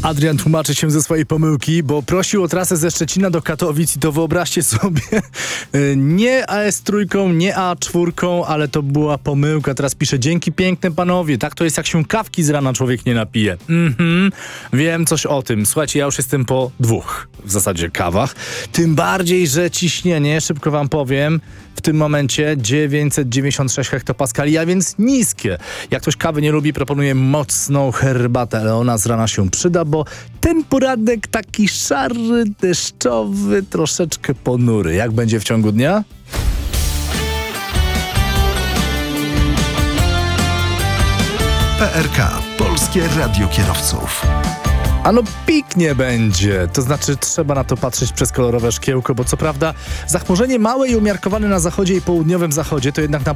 Adrian tłumaczy się ze swojej pomyłki, bo prosił o trasę ze Szczecina do Katowic i to wyobraźcie sobie, nie AS3, nie A4, ale to była pomyłka. Teraz pisze: dzięki piękne panowie, tak to jest jak się kawki z rana człowiek nie napije. Wiem coś o tym. Słuchajcie, ja już jestem po 2 w zasadzie kawach. Tym bardziej, że ciśnienie, szybko wam powiem, w tym momencie 996 hektopaskali, a więc niskie. Jak ktoś kawy nie lubi, proponuję mocną herbatę, ale ona z rana się przyda, bo ten poranek taki szary, deszczowy, troszeczkę ponury. Jak będzie w ciągu dnia? PRK. Polskie Radio Kierowców. Ano piknie będzie, to znaczy trzeba na to patrzeć przez kolorowe szkiełko, bo co prawda zachmurzenie małe i umiarkowane na zachodzie i południowym zachodzie, to jednak na